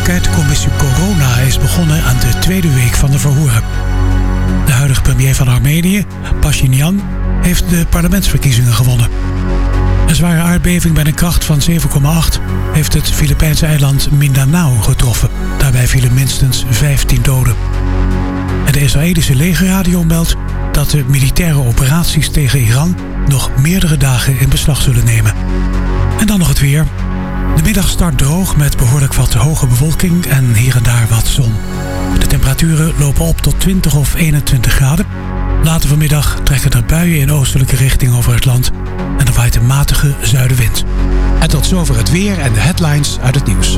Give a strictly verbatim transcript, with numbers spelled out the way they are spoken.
enquêtecommissie Corona is begonnen aan de tweede week van de verhoren. De huidige premier van Armenië, Pashinyan, heeft de parlementsverkiezingen gewonnen. Een zware aardbeving met een kracht van zeven komma acht heeft het Filipijnse eiland Mindanao getroffen. Daarbij vielen minstens vijftien doden. En de Israëlische legerradio meldt dat de militaire operaties tegen Iran nog meerdere dagen in beslag zullen nemen. En dan nog het weer. De middag start droog met behoorlijk wat hoge bewolking en hier en daar wat zon. De temperaturen lopen op tot twintig of eenentwintig graden. Later vanmiddag trekken er buien in oostelijke richting over het land en er waait een matige zuidenwind. En tot zover het weer en de headlines uit het nieuws.